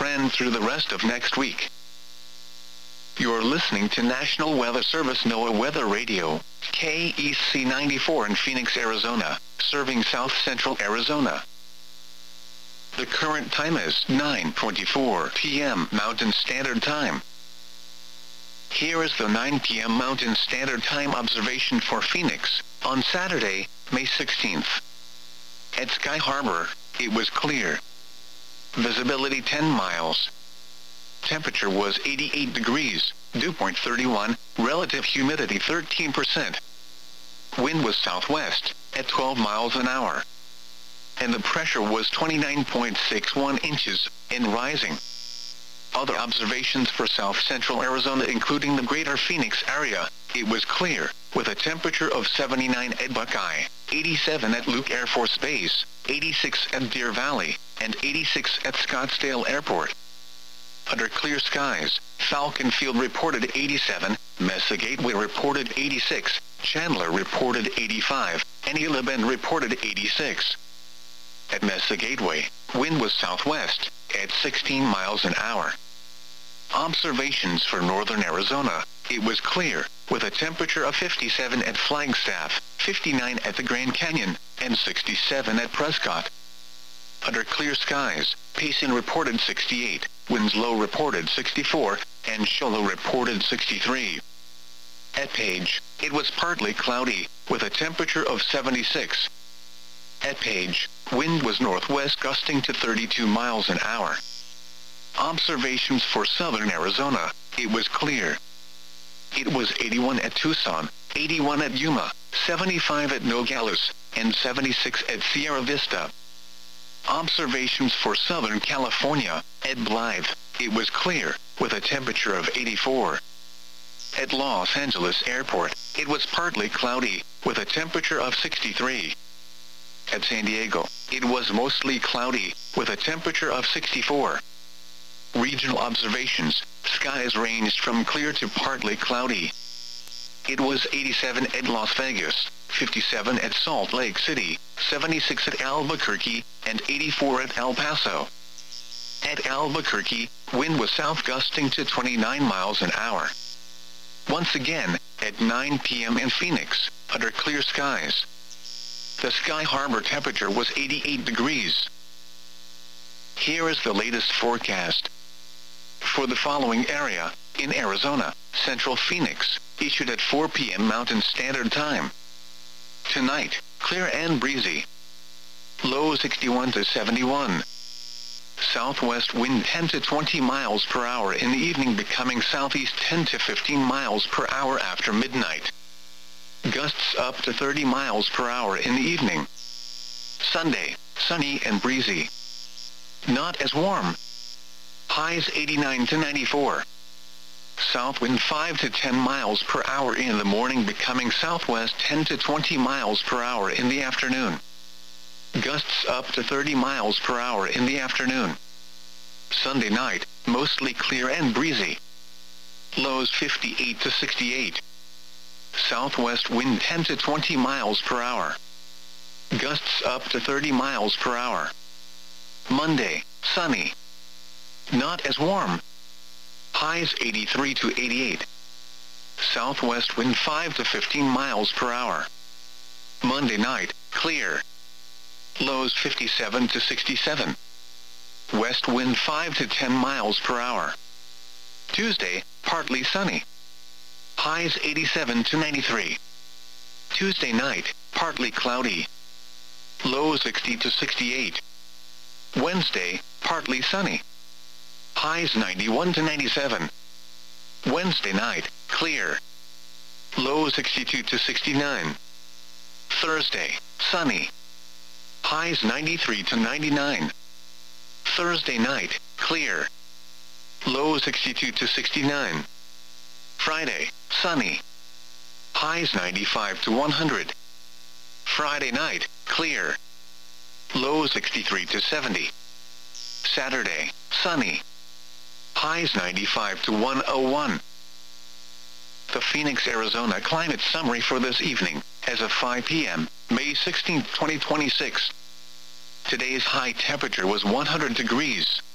trend through the rest of next week. You're listening to National Weather Service NOAA Weather Radio, KEC 94 in Phoenix, Arizona, serving south-central Arizona. The current time is 9:24 p.m. Mountain Standard Time. Here is the 9 p.m. Mountain Standard Time observation for Phoenix, on Saturday, May 16th. At Sky Harbor, it was clear. Visibility 10 miles. Temperature was 88 degrees, dew point 31, relative humidity 13%. Wind was southwest, at 12 miles an hour. And the pressure was 29.61 inches, and rising. Other observations for south-central Arizona including the greater Phoenix area, it was clear, with a temperature of 79 at Buckeye, 87 at Luke Air Force Base, 86 at Deer Valley, and 86 at Scottsdale Airport. Under clear skies, Falcon Field reported 87, Mesa Gateway reported 86, Chandler reported 85, and Gila Bend reported 86. At Mesa Gateway, wind was southwest, at 16 miles an hour. Observations for northern Arizona, it was clear, with a temperature of 57 at Flagstaff, 59 at the Grand Canyon, and 67 at Prescott. Under clear skies, Payson reported 68, Winslow reported 64, and Show Low reported 63. At Page, it was partly cloudy, with a temperature of 76. At Page, wind was northwest gusting to 32 miles an hour. Observations for southern Arizona, it was clear. It was 81 at Tucson, 81 at Yuma, 75 at Nogales, and 76 at Sierra Vista. Observations for Southern California, at Blythe, it was clear, with a temperature of 84. At Los Angeles Airport, it was partly cloudy, with a temperature of 63. At San Diego, it was mostly cloudy, with a temperature of 64. Regional observations, skies ranged from clear to partly cloudy. It was 87 at Las Vegas, 57 at Salt Lake City, 76 at Albuquerque, and 84 at El Paso. At Albuquerque, wind was south gusting to 29 miles an hour. Once again, at 9 p.m. in Phoenix, under clear skies, the Sky Harbor temperature was 88 degrees. Here is the latest forecast. For the following area, in Arizona, Central Phoenix, issued at 4 p.m. Mountain Standard Time. Tonight, clear and breezy. Low 61 to 71. Southwest wind 10 to 20 miles per hour in the evening, becoming southeast 10 to 15 miles per hour after midnight. Gusts up to 30 miles per hour in the evening. Sunday, sunny and breezy. Not as warm. Highs 89 to 94. South wind 5 to 10 miles per hour in the morning, becoming southwest 10 to 20 miles per hour in the afternoon. Gusts up to 30 miles per hour in the afternoon. Sunday night, mostly clear and breezy. Lows 58 to 68. Southwest wind 10 to 20 miles per hour. Gusts up to 30 miles per hour. Monday, sunny. Not as warm. Highs 83 to 88. Southwest wind 5 to 15 miles per hour. Monday night, clear. Lows 57 to 67. West wind 5 to 10 miles per hour. Tuesday, partly sunny. Highs 87 to 93. Tuesday night, partly cloudy. Low 60 to 68. Wednesday, partly sunny. Highs 91 to 97. Wednesday night, clear. Low 62 to 69. Thursday, sunny. Highs 93 to 99. Thursday night, clear. Low 62 to 69. Friday, sunny. Highs 95 to 100. Friday night, clear. Low 63 to 70. Saturday, sunny. Highs 95 to 101. The Phoenix, Arizona climate summary for this evening, as of 5 p.m., May 16, 2026. Today's high temperature was 100 degrees.